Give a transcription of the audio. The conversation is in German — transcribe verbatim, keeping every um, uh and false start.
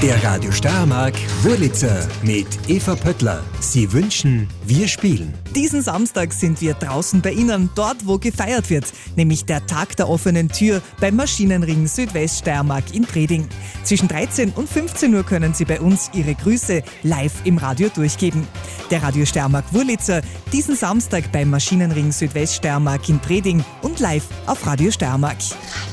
Der Radio Steiermark Wurlitzer mit Eva Pöttler. Sie wünschen, wir spielen. Diesen Samstag sind wir draußen bei Ihnen, dort wo gefeiert wird, nämlich der Tag der offenen Tür beim Maschinenring Südweststeiermark in Preding. Zwischen dreizehn und fünfzehn Uhr können Sie bei uns Ihre Grüße live im Radio durchgeben. Der Radio Steiermark Wurlitzer diesen Samstag beim Maschinenring Südweststeiermark in Preding und live auf Radio Steiermark.